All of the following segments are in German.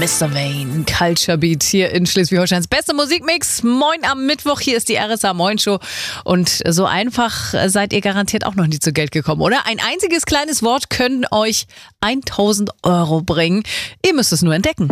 Mr. Wayne, Culture Beat hier in Schleswig-Holsteins beste Musikmix. Moin am Mittwoch, hier ist die RSA Moin Show. Und so einfach seid ihr garantiert auch noch nie zu Geld gekommen, oder? Ein einziges kleines Wort können euch 1000 Euro bringen. Ihr müsst es nur entdecken.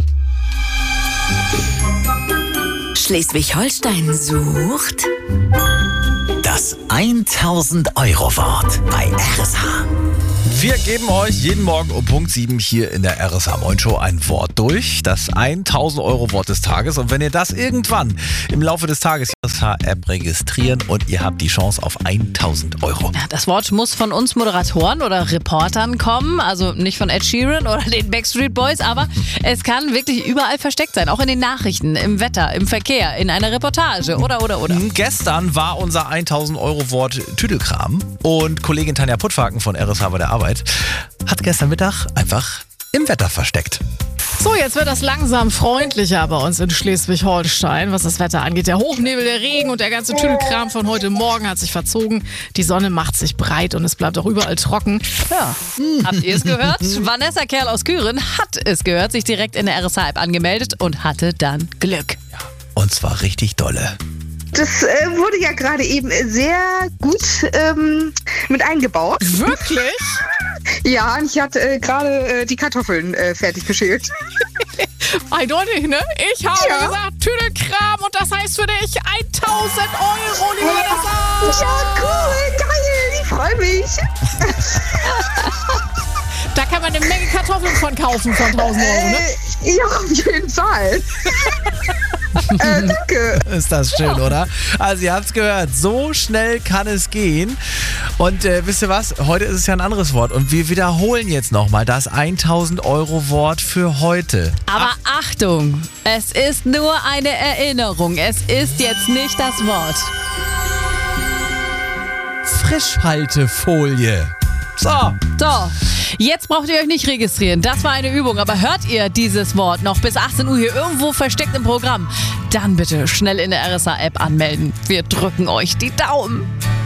Schleswig-Holstein sucht Das 1000-Euro-Wort bei RSH. Wir geben euch jeden Morgen um Punkt 7 hier in der RSH Moin Show ein Wort durch. Das 1000-Euro-Wort des Tages. Und wenn ihr das irgendwann im Laufe des Tages in der RSH-App registrieren und ihr habt die Chance auf 1000 Euro. Ja, das Wort muss von uns Moderatoren oder Reportern kommen. Also nicht von Ed Sheeran oder den Backstreet Boys. Aber es kann wirklich überall versteckt sein. Auch in den Nachrichten, im Wetter, im Verkehr, in einer Reportage oder. Gestern war unser 1000-Euro-Wort Tüdelkram. Und Kollegin Tanja Puttwagen von RSH bei der Arbeit hat gestern Mittag einfach im Wetter versteckt. So, jetzt wird das langsam freundlicher bei uns in Schleswig-Holstein, was das Wetter angeht. Der Hochnebel, der Regen und der ganze Tüdelkram von heute Morgen hat sich verzogen. Die Sonne macht sich breit und es bleibt auch überall trocken. Ja, habt ihr es gehört? Vanessa Kerl aus Küren hat es gehört, sich direkt in der RSH-App angemeldet und hatte dann Glück. Ja, und zwar richtig dolle. Das wurde ja gerade eben sehr gut mit eingebaut. Wirklich? Ja, und ich hatte gerade die Kartoffeln fertig geschält. Eindeutig, ne? Ich habe gesagt, Tüdelkram und das heißt für dich 1000 Euro, liebe Vanessa. Ja, cool, geil, ich freue mich. Da kann man eine Menge Kartoffeln von kaufen von 1000 Euro, ne? Ja, auf jeden Fall. Danke. Ist das schön, oder? Also ihr habt es gehört, so schnell kann es gehen. Und wisst ihr was? Heute ist es ja ein anderes Wort. Und wir wiederholen jetzt nochmal das 1000-Euro-Wort für heute. Aber Achtung, es ist nur eine Erinnerung. Es ist jetzt nicht das Wort. Frischhaltefolie. So, jetzt braucht ihr euch nicht registrieren. Das war eine Übung. Aber hört ihr dieses Wort noch bis 18 Uhr hier irgendwo versteckt im Programm, dann bitte schnell in der RSH-App anmelden. Wir drücken euch die Daumen.